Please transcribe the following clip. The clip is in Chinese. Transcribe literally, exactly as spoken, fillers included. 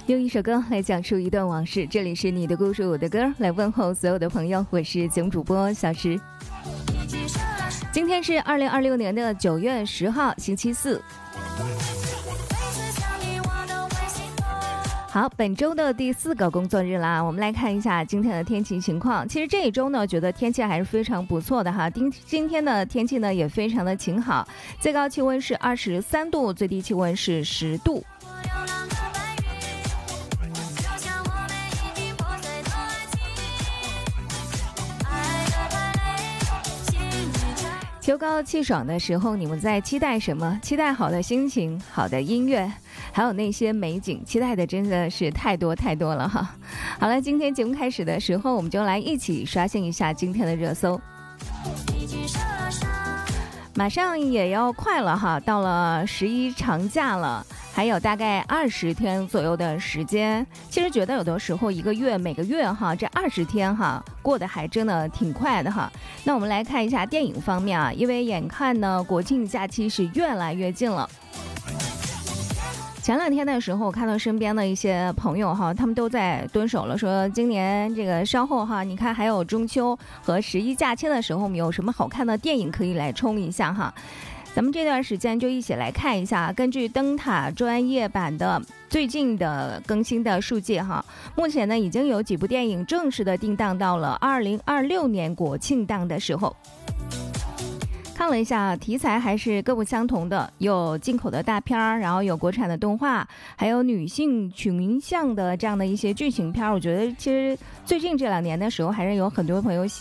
用一首歌来讲述一段往事，这里是你的故事我的歌，来问候所有的朋友，我是节目主播小石。今天是二零二六年的九月十号星期四。好，本周的第四个工作日啦，我们来看一下今天的天气情况。其实这一周呢，觉得天气还是非常不错的哈。今今天的天气呢也非常的晴好，最高气温是二十三度，最低气温是十度。秋高气爽的时候，你们在期待什么？期待好的心情，好的音乐，还有那些美景，期待的真的是太多太多了哈。好了，今天节目开始的时候，我们就来一起刷新一下今天的热搜。马上也要快了哈，到了十一长假了，还有大概二十天左右的时间。其实觉得有的时候一个月每个月哈，这二十天哈过得还真的挺快的哈。那我们来看一下电影方面啊，因为眼看呢国庆假期是越来越近了。前两天的时候，我看到身边的一些朋友哈，他们都在蹲守了，说今年这个稍后哈，你看还有中秋和十一假期的时候，我们有什么好看的电影可以来冲一下哈。咱们这段时间就一起来看一下，根据灯塔专业版的最近的更新的数据哈，目前呢已经有几部电影正式的定档到了二零二六年国庆档的时候。看了一下题材还是各不相同的，有进口的大片儿，然后有国产的动画，还有女性群像的这样的一些剧情片。我觉得其实最近这两年的时候还是有很多朋友喜